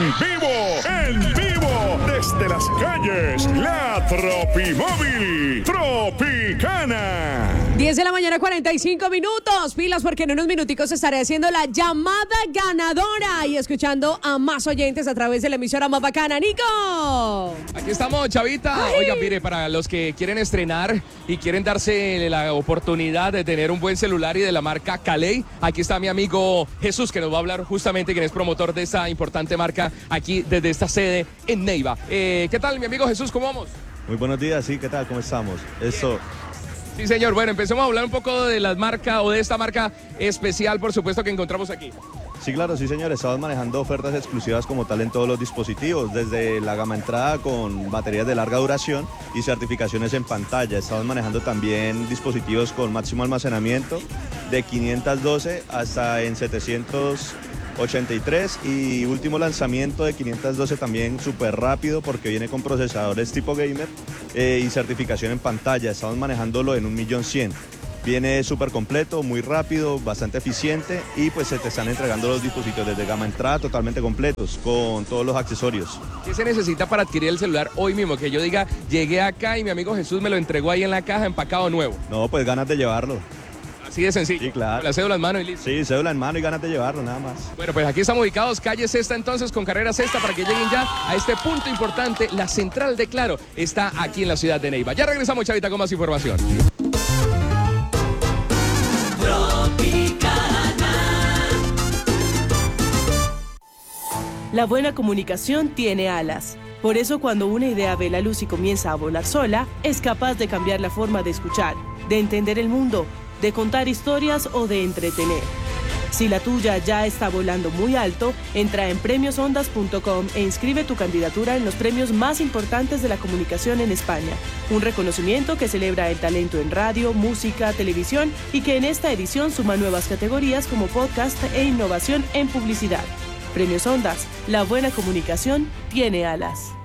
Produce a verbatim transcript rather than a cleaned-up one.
En vivo, en vivo, desde las calles, la Tropimóvil Tropicana. diez de la mañana, cuarenta y cinco minutos. Pilas, porque en unos minuticos estaré haciendo la llamada ganadora y escuchando a más oyentes a través de la emisora más bacana. ¡Nico! Aquí estamos, Chavita. Ay. Oiga, mire, para los que quieren estrenar y quieren darse la oportunidad de tener un buen celular y de la marca Calei, aquí está mi amigo Jesús, que nos va a hablar justamente, quien es promotor de esta importante marca aquí desde esta sede en Neiva. Eh, ¿Qué tal, mi amigo Jesús? ¿Cómo vamos? Muy buenos días, sí, ¿qué tal? ¿Cómo estamos? Eso. Sí, señor. Bueno, empecemos a hablar un poco de la marca o de esta marca especial, por supuesto, que encontramos aquí. Sí, claro, sí, señor. Estamos manejando ofertas exclusivas como tal en todos los dispositivos, desde la gama entrada con baterías de larga duración y certificaciones en pantalla. Estamos manejando también dispositivos con máximo almacenamiento de quinientos doce hasta en setecientos ochenta y tres y último lanzamiento de quinientos doce también súper rápido porque viene con procesadores tipo gamer eh, y certificación en pantalla. Estamos manejándolo en un millón cien. Viene súper completo, muy rápido, bastante eficiente y pues se te están entregando los dispositivos desde gama entrada totalmente completos con todos los accesorios. ¿Qué se necesita para adquirir el celular hoy mismo? Que yo diga, llegué acá y mi amigo Jesús me lo entregó ahí en la caja empacado nuevo. No, pues ganas de llevarlo. Así de sencillo. Sí, claro. Con la cédula en mano y listo. Sí, cédula en mano y ganas de llevarlo, nada más. Bueno, pues aquí estamos ubicados, calle Sexta entonces, con carrera Sexta, para que lleguen ya a este punto importante. La central de Claro está aquí en la ciudad de Neiva. Ya regresamos, Chavita, con más información. La buena comunicación tiene alas. Por eso, cuando una idea ve la luz y comienza a volar sola, es capaz de cambiar la forma de escuchar, de entender el mundo, de contar historias o de entretener. Si la tuya ya está volando muy alto, entra en premios ondas punto com e inscribe tu candidatura en los premios más importantes de la comunicación en España. Un reconocimiento que celebra el talento en radio, música, televisión y que en esta edición suma nuevas categorías como podcast e innovación en publicidad. Premios Ondas, la buena comunicación tiene alas.